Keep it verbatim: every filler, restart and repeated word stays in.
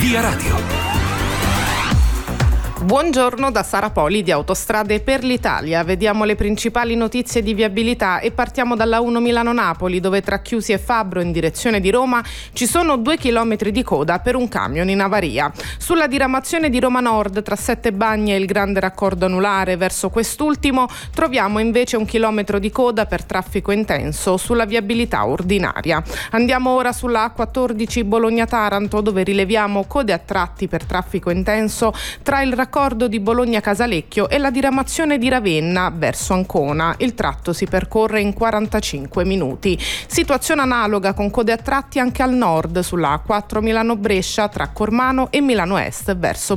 Via Radio. Buongiorno da Sara Poli di Autostrade per l'Italia. Vediamo le principali notizie di viabilità e partiamo dalla uno Milano-Napoli, dove tra Chiusi e Fabbro in direzione di Roma ci sono due chilometri di coda per un camion in avaria. Sulla diramazione di Roma Nord tra Sette Bagni e il grande raccordo anulare verso quest'ultimo troviamo invece un chilometro di coda per traffico intenso sulla viabilità ordinaria. Andiamo ora sulla A quattordici Bologna-Taranto, dove rileviamo code a tratti per traffico intenso tra il raccordo di Bologna-Casalecchio e la diramazione di Ravenna verso Ancona. Il tratto si percorre in quarantacinque minuti. Situazione analoga con code a tratti anche al nord sulla A quattro Milano-Brescia tra Cormano e Milano Est verso